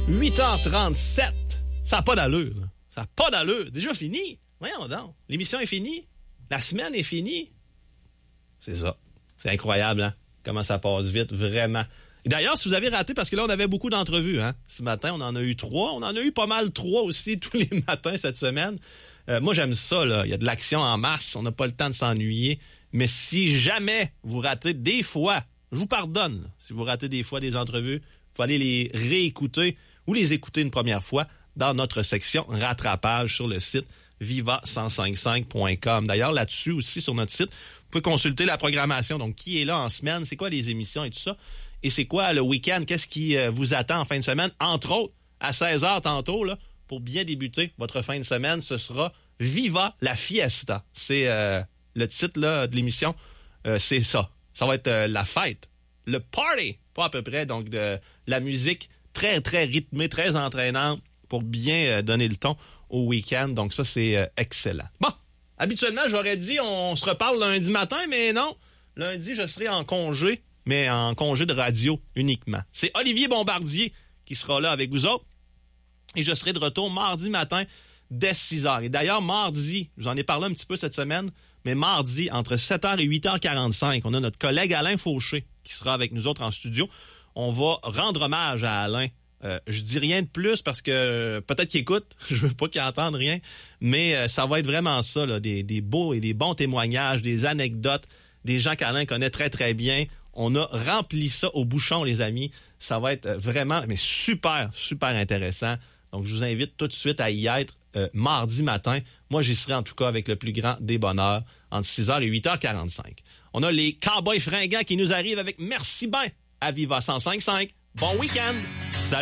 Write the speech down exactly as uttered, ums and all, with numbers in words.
huit heures trente-sept. Ça n'a pas d'allure. Là. Ça n'a pas d'allure. Déjà fini. Voyons donc. L'émission est finie. La semaine est finie. C'est ça. C'est incroyable, hein? Comment ça passe vite, vraiment. Et d'ailleurs, si vous avez raté, parce que là, on avait beaucoup d'entrevues, hein? Ce matin, on en a eu trois. On en a eu pas mal trois aussi tous les matins cette semaine. Euh, moi, j'aime ça, là. Il y a de l'action en masse. On n'a pas le temps de s'ennuyer. Mais si jamais vous ratez des fois, je vous pardonne. Là, si vous ratez des fois des entrevues, il faut aller les réécouter ou les écouter une première fois dans notre section rattrapage sur le site viva cent cinquante-cinq point com. D'ailleurs, là-dessus aussi, sur notre site, vous pouvez consulter la programmation. Donc, qui est là en semaine, c'est quoi les émissions et tout ça. Et c'est quoi le week-end, qu'est-ce qui euh, vous attend en fin de semaine. Entre autres, à seize heures tantôt, là, pour bien débuter votre fin de semaine, ce sera Viva la Fiesta. C'est euh, le titre là, de l'émission, euh, c'est ça. Ça va être euh, la fête, le party, pas à peu près. Donc, de la musique très, très rythmée, très entraînante pour bien euh, donner le ton au week-end. Donc ça, c'est euh, excellent. Bon, habituellement, j'aurais dit on se reparle lundi matin, mais non. Lundi, je serai en congé, mais en congé de radio uniquement. C'est Olivier Bombardier qui sera là avec vous autres. Et je serai de retour mardi matin dès six heures. Et d'ailleurs, mardi, j'en ai parlé un petit peu cette semaine, mais mardi, entre sept heures et huit heures quarante-cinq, on a notre collègue Alain Fauché qui sera avec nous autres en studio. On va rendre hommage à Alain. Euh, je dis rien de plus parce que euh, peut-être qu'il écoute, je veux pas qu'il entende rien, mais euh, ça va être vraiment ça, là, des, des beaux et des bons témoignages, des anecdotes, des gens qu'Alain connaît très très bien. On a rempli ça au bouchon, les amis. Ça va être vraiment, mais super, super intéressant. Donc, je vous invite tout de suite à y être euh, mardi matin. Moi, j'y serai en tout cas avec le plus grand des bonheurs entre six heures et huit heures quarante-cinq. On a les Cowboys fringants qui nous arrivent avec Merci ben à Viva cent cinquante-cinq. Bon week-end!